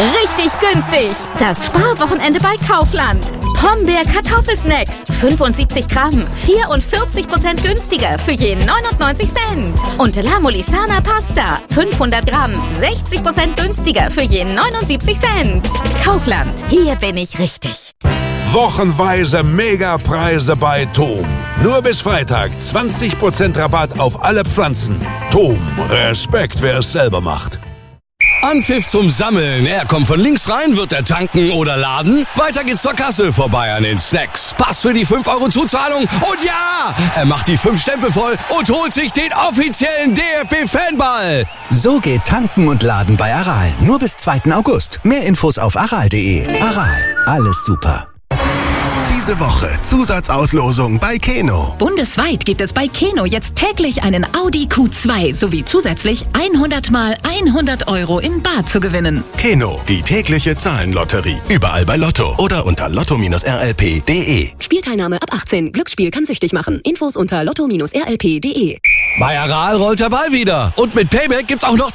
Richtig günstig. Das Sparwochenende bei Kaufland. Pombeer Kartoffelsnacks. 75 Gramm. 44% günstiger für je 99 Cent. Und La Molisana Pasta. 500 Gramm. 60% günstiger für je 79 Cent. Kaufland. Hier bin ich richtig. Wochenweise Megapreise bei Tom. Nur bis Freitag 20% Rabatt auf alle Pflanzen. Tom, Respekt, wer es selber macht. Anpfiff zum Sammeln. Er kommt von links rein, wird er tanken oder laden. Weiter geht's zur Kasse, vorbei an den Snacks. Pass für die 5 € Zuzahlung. Und ja, er macht die 5 Stempel voll und holt sich den offiziellen DFB-Fanball. So geht tanken und laden bei Aral. Nur bis 2. August. Mehr Infos auf aral.de. Aral, alles super. Diese Woche Zusatzauslosung bei Keno. Bundesweit gibt es bei Keno jetzt täglich einen Audi Q2 sowie zusätzlich 100 mal 100 € in bar zu gewinnen. Keno, die tägliche Zahlenlotterie. Überall bei Lotto oder unter lotto-rlp.de. Spielteilnahme ab 18. Glücksspiel kann süchtig machen. Infos unter lotto-rlp.de. Bei Aral rollt der Ball wieder. Und mit Payback gibt's auch noch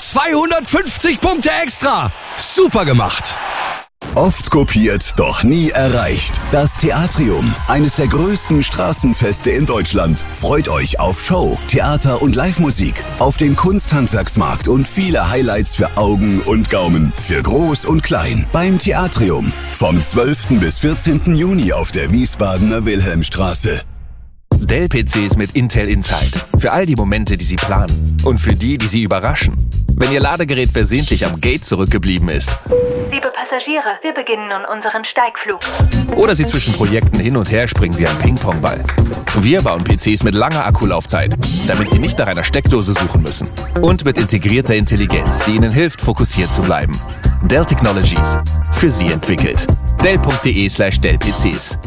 250 Punkte extra. Super gemacht. Oft kopiert, doch nie erreicht. Das Theatrium, eines der größten Straßenfeste in Deutschland, freut euch auf Show, Theater und Live-Musik, auf den Kunsthandwerksmarkt und viele Highlights für Augen und Gaumen, für Groß und Klein. Beim Theatrium, vom 12. bis 14. Juni auf der Wiesbadener Wilhelmstraße. Dell-PCs mit Intel Inside. Für all die Momente, die Sie planen. Und für die Sie überraschen. Wenn Ihr Ladegerät versehentlich am Gate zurückgeblieben ist. Liebe Passagiere, wir beginnen nun unseren Steigflug. Oder Sie zwischen Projekten hin und her springen wie ein Ping-Pong-Ball. Wir bauen PCs mit langer Akkulaufzeit, damit Sie nicht nach einer Steckdose suchen müssen. Und mit integrierter Intelligenz, die Ihnen hilft, fokussiert zu bleiben. Dell Technologies. Für Sie entwickelt. Dell.de/Dell-PCs.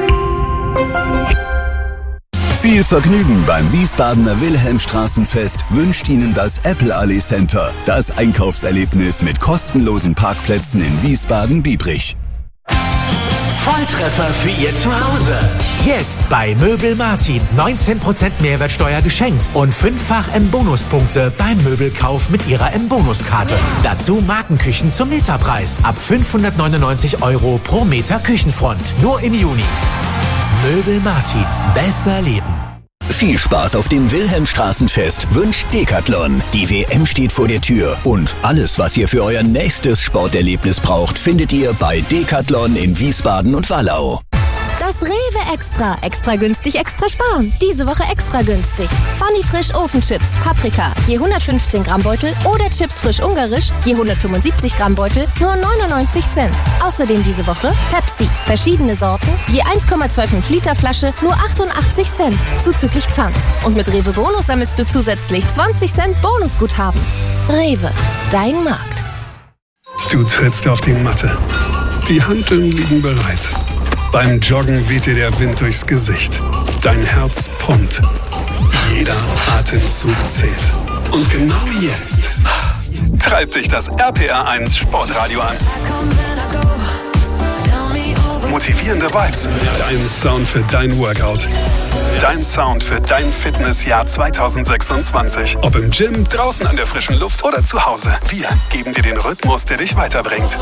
Viel Vergnügen beim Wiesbadener Wilhelmstraßenfest wünscht Ihnen das Apple Allee Center. Das Einkaufserlebnis mit kostenlosen Parkplätzen in Wiesbaden-Biebrich. Volltreffer für Ihr Zuhause. Jetzt bei Möbel Martin 19% Mehrwertsteuer geschenkt und 5-fach M-Bonuspunkte beim Möbelkauf mit Ihrer M-Bonuskarte. Dazu Markenküchen zum Meterpreis ab 599 € pro Meter Küchenfront. Nur im Juni. Möbel Martin. Besser leben. Viel Spaß auf dem Wilhelmstraßenfest wünscht Decathlon. Die WM steht vor der Tür und alles, was ihr für euer nächstes Sporterlebnis braucht, findet ihr bei Decathlon in Wiesbaden und Wallau. Das Rewe Extra. Extra günstig, extra sparen. Diese Woche extra günstig. Funny Frisch Ofenchips, Paprika, je 115 Gramm Beutel oder Chips frisch ungarisch, je 175 Gramm Beutel, nur 99 Cent. Außerdem diese Woche Pepsi, verschiedene Sorten, je 1,25 Liter Flasche, nur 88 Cent, zuzüglich Pfand. Und mit Rewe Bonus sammelst du zusätzlich 20 Cent Bonusguthaben. Rewe, dein Markt. Du trittst auf die Matte. Die Hanteln liegen bereit. Beim Joggen weht dir der Wind durchs Gesicht. Dein Herz pumpt. Jeder Atemzug zählt. Und genau jetzt treibt dich das RPR1 Sportradio an. Motivierende Vibes. Dein Sound für dein Workout. Dein Sound für dein Fitnessjahr 2026. Ob im Gym, draußen an der frischen Luft oder zu Hause. Wir geben dir den Rhythmus, der dich weiterbringt.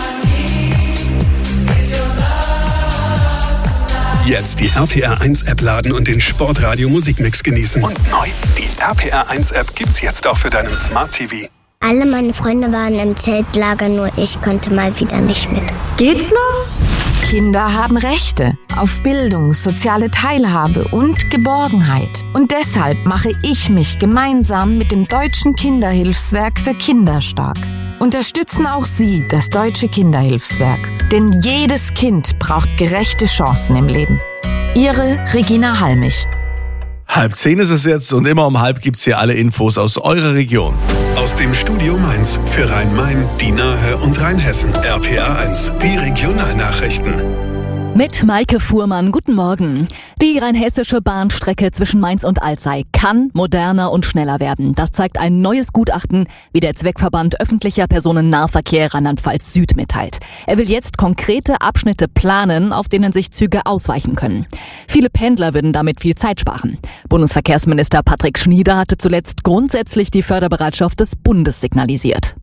Jetzt die RPR1-App laden und den Sportradio Musikmix genießen. Und neu, die RPR1-App gibt's jetzt auch für deinen Smart TV. Alle meine Freunde waren im Zeltlager, nur ich konnte mal wieder nicht mit. Geht's noch? Kinder haben Rechte auf Bildung, soziale Teilhabe und Geborgenheit. Und deshalb mache ich mich gemeinsam mit dem Deutschen Kinderhilfswerk für Kinder stark. Unterstützen auch Sie das Deutsche Kinderhilfswerk. Denn jedes Kind braucht gerechte Chancen im Leben. Ihre Regina Halmich. 9:30 ist es jetzt und immer um 9:30 gibt's hier alle Infos aus eurer Region. Aus dem Studio Mainz für Rhein-Main, die Nahe und Rheinhessen. RPR1, die Regionalnachrichten. Mit Maike Fuhrmann, guten Morgen. Die rheinhessische Bahnstrecke zwischen Mainz und Alzey kann moderner und schneller werden. Das zeigt ein neues Gutachten, wie der Zweckverband öffentlicher Personennahverkehr Rheinland-Pfalz Süd mitteilt. Er will jetzt konkrete Abschnitte planen, auf denen sich Züge ausweichen können. Viele Pendler würden damit viel Zeit sparen. Bundesverkehrsminister Patrick Schnieder hatte zuletzt grundsätzlich die Förderbereitschaft des Bundes signalisiert.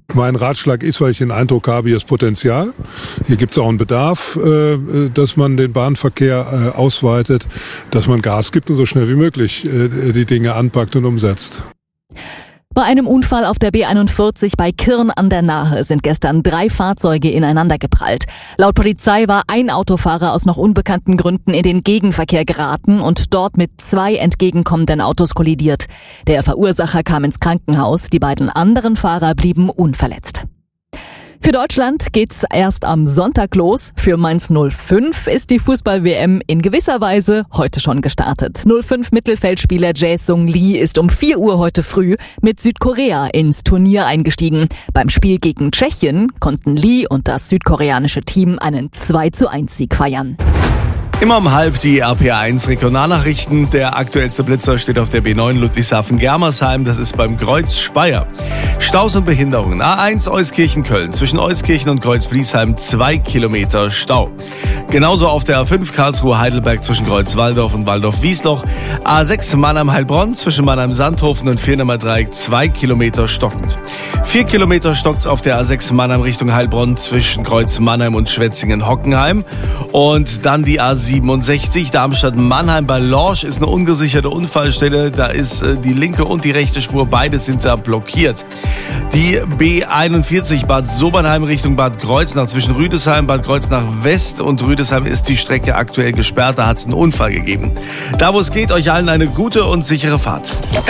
Mein Ratschlag ist, weil ich den Eindruck habe, hier ist Potenzial. Hier gibt es auch einen Bedarf, dass man den Bahnverkehr ausweitet, dass man Gas gibt und so schnell wie möglich die Dinge anpackt und umsetzt. Bei einem Unfall auf der B41 bei Kirn an der Nahe sind gestern 3 Fahrzeuge ineinander geprallt. Laut Polizei war ein Autofahrer aus noch unbekannten Gründen in den Gegenverkehr geraten und dort mit 2 entgegenkommenden Autos kollidiert. Der Verursacher kam ins Krankenhaus, die beiden anderen Fahrer blieben unverletzt. Für Deutschland geht's erst am Sonntag los. Für Mainz 05 ist die Fußball-WM in gewisser Weise heute schon gestartet. 05 Mittelfeldspieler Jae-Sung Lee ist um 4 Uhr heute früh mit Südkorea ins Turnier eingestiegen. Beim Spiel gegen Tschechien konnten Lee und das südkoreanische Team einen 2:1-Sieg feiern. Immer um 12 die RPA1 Regionalnachrichten. Der aktuellste Blitzer steht auf der B9 Ludwigshafen-Germersheim. Das ist beim Kreuz Speyer. Staus und Behinderungen. A1 Euskirchen-Köln. Zwischen Euskirchen und Kreuz-Bliesheim 2 Kilometer Stau. Genauso auf der A5 Karlsruhe-Heidelberg zwischen Kreuz-Walldorf und Walldorf-Wiesloch. A6 Mannheim-Heilbronn zwischen Mannheim-Sandhofen und Viernemer Dreieck 2 Kilometer stockend. 4 Kilometer stockt's auf der A6 Mannheim Richtung Heilbronn zwischen Kreuz-Mannheim und Schwetzingen-Hockenheim. Und dann die A67 Darmstadt-Mannheim bei Lorsch ist eine ungesicherte Unfallstelle. Da ist die linke und die rechte Spur, beide sind da blockiert. Die B41 Bad Sobernheim Richtung Bad Kreuznach zwischen Rüdesheim, Bad Kreuznach West und Rüdesheim ist die Strecke aktuell gesperrt. Da hat es einen Unfall gegeben. Da wo es geht, euch allen eine gute und sichere Fahrt.